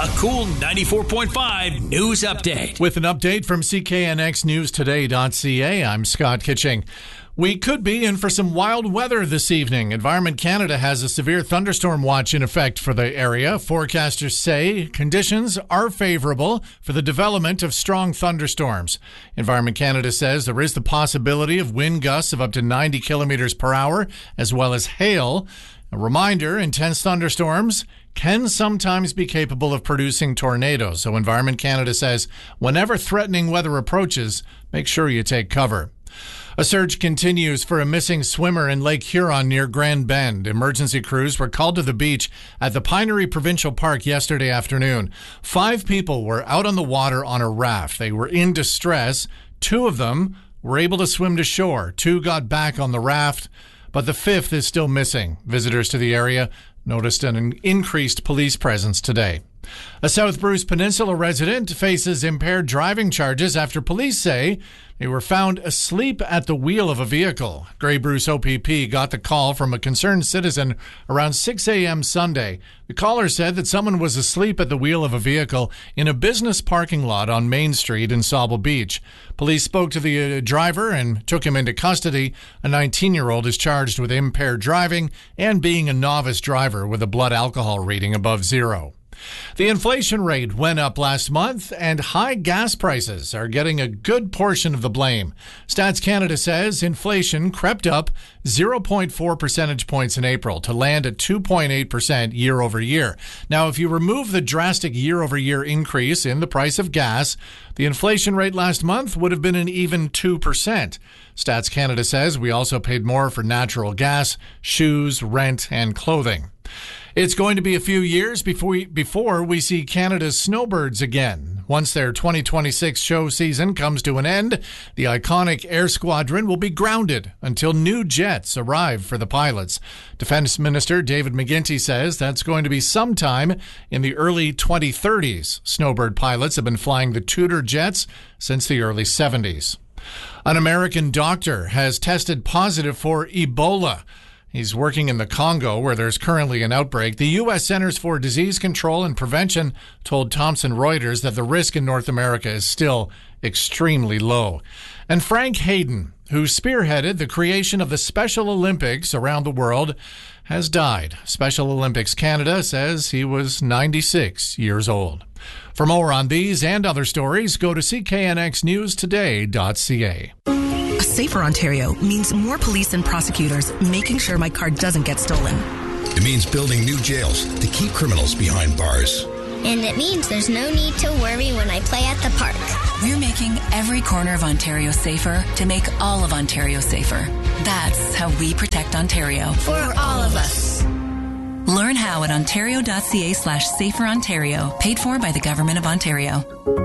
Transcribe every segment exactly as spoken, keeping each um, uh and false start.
A Cool ninety-four point five News Update. With an update from C K N X News Today dot C A, I'm Scott Kitching. We could be in for some wild weather this evening. Environment Canada has a severe thunderstorm watch in effect for the area. Forecasters say conditions are favorable for the development of strong thunderstorms. Environment Canada says there is the possibility of wind gusts of up to ninety kilometers per hour, as well as hail. A reminder, intense thunderstorms can sometimes be capable of producing tornadoes. So Environment Canada says whenever threatening weather approaches, make sure you take cover. A search continues for a missing swimmer in Lake Huron near Grand Bend. Emergency crews were called to the beach at the Pinery Provincial Park yesterday afternoon. Five people were out on the water on a raft. They were in distress. Two of them were able to swim to shore. Two got back on the raft, but the fifth is still missing. Visitors to the area noticed an increased police presence today. A South Bruce Peninsula resident faces impaired driving charges after police say they were found asleep at the wheel of a vehicle. Grey Bruce O P P got the call from a concerned citizen around six a.m. Sunday. The caller said that someone was asleep at the wheel of a vehicle in a business parking lot on Main Street in Sauble Beach. Police spoke to the driver and took him into custody. A nineteen-year-old is charged with impaired driving and being a novice driver with a blood alcohol reading above zero. The inflation rate went up last month, and high gas prices are getting a good portion of the blame. Stats Canada says inflation crept up zero point four percentage points in April to land at two point eight percent year over year. Now, if you remove the drastic year over year increase in the price of gas, the inflation rate last month would have been an even two percent. Stats Canada says we also paid more for natural gas, shoes, rent, and clothing. It's going to be a few years before we, before we see Canada's snowbirds again. Once their twenty twenty-six show season comes to an end, the iconic Air Squadron will be grounded until new jets arrive for the pilots. Defense Minister David McGuinty says that's going to be sometime in the early twenty thirties. Snowbird pilots have been flying the Tudor jets since the early seventies. An American doctor has tested positive for Ebola. He's working in the Congo, where there's currently an outbreak. The U S Centers for Disease Control and Prevention told Thomson Reuters that the risk in North America is still extremely low. And Frank Hayden, who spearheaded the creation of the Special Olympics around the world, has died. Special Olympics Canada says he was ninety-six years old. For more on these and other stories, go to C K N X News Today dot C A. A safer Ontario means more police and prosecutors making sure my car doesn't get stolen. It means building new jails to keep criminals behind bars. And it means there's no need to worry when I play at the park. We're making every corner of Ontario safer to make all of Ontario safer. That's how we protect Ontario. For all of us. Learn how at ontario.ca slash safer Ontario. Paid for by the Government of Ontario.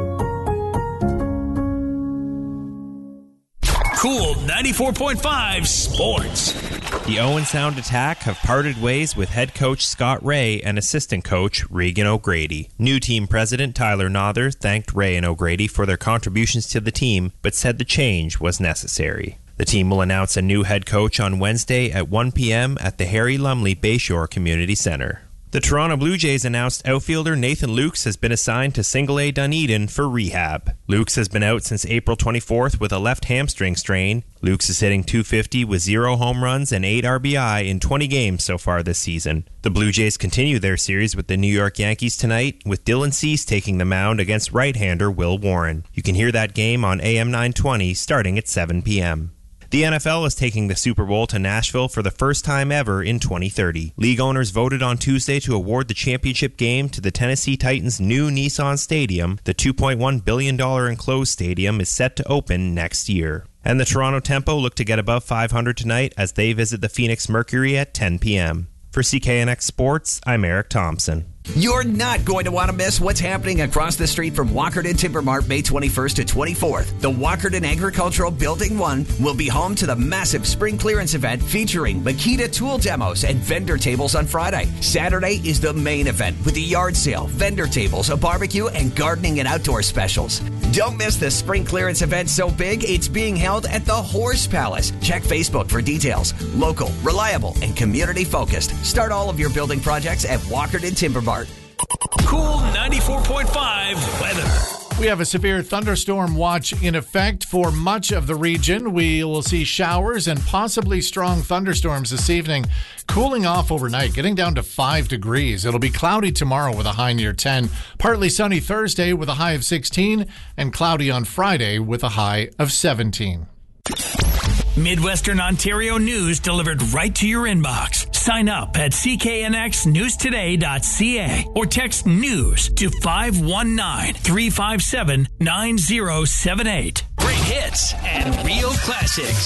Cool ninety-four point five Sports. The Owen Sound Attack have parted ways with head coach Scott Ray and assistant coach Regan O'Grady. New team president Tyler Nother thanked Ray and O'Grady for their contributions to the team, but said the change was necessary. The team will announce a new head coach on Wednesday at one p.m. at the Harry Lumley Bayshore Community Centre. The Toronto Blue Jays announced outfielder Nathan Lukes has been assigned to Single A Dunedin for rehab. Lukes has been out since April twenty-fourth with a left hamstring strain. Lukes is hitting two fifty with zero home runs and eight R B I in twenty games so far this season. The Blue Jays continue their series with the New York Yankees tonight, with Dylan Cease taking the mound against right-hander Will Warren. You can hear that game on A M nine twenty starting at seven p.m. The N F L is taking the Super Bowl to Nashville for the first time ever in twenty thirty. League owners voted on Tuesday to award the championship game to the Tennessee Titans' new Nissan Stadium. The two point one billion dollars enclosed stadium is set to open next year. And the Toronto Tempo look to get above five hundred tonight as they visit the Phoenix Mercury at ten p.m. For C K N X Sports, I'm Eric Thompson. You're not going to want to miss what's happening across the street from Walkerton Timber Mart May twenty-first to twenty-fourth. The Walkerton Agricultural Building one will be home to the massive spring clearance event featuring Makita tool demos and vendor tables on Friday. Saturday is the main event with the yard sale, vendor tables, a barbecue, and gardening and outdoor specials. Don't miss the spring clearance event so big it's being held at the Horse Palace. Check Facebook for details. Local, reliable, and community focused. Start all of your building projects at Walkerton Timber Mart. Cool ninety-four point five weather. We have a severe thunderstorm watch in effect for much of the region. We will see showers and possibly strong thunderstorms this evening, cooling off overnight, getting down to five degrees. It'll be cloudy tomorrow with a high near ten, partly sunny Thursday with a high of sixteen, and cloudy on Friday with a high of seventeen. Midwestern Ontario news delivered right to your inbox. Sign up at c k n x news today dot c a or text news to five one nine, three five seven, nine zero seven eight. Great hits and real classics.